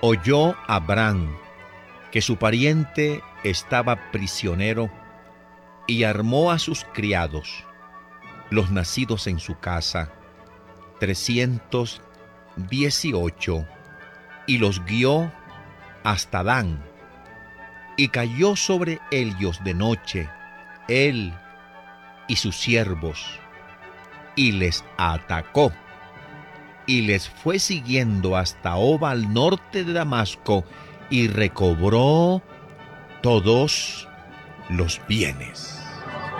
Oyó Abraham que su pariente estaba prisionero y armó a sus criados, los nacidos en su casa, 318, y los guió hasta Dan, y cayó sobre ellos de noche, él y sus siervos, y les atacó, y les fue siguiendo hasta Hoba al norte de Damasco, y recobró todos los bienes.